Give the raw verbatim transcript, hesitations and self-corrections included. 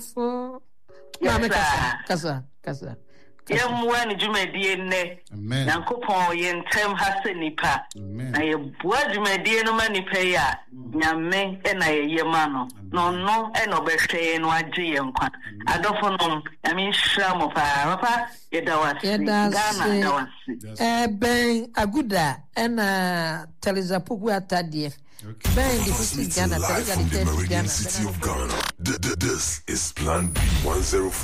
So Mama kasa kasa kasa Yamwa ni jumedie ne Nyankopon ye ntem ha se nipa na ye bua jumedie no ma nipa ya nyame e na ye yema no no no e no be hwe no agye ye nkwa adofo no nyame hira mo pa papa ye dawasi Ghana dawasi eh ben aguda e na Teresa Poku atade ben di fusi Ghana Teresa di Ghana. This is Plan B one oh four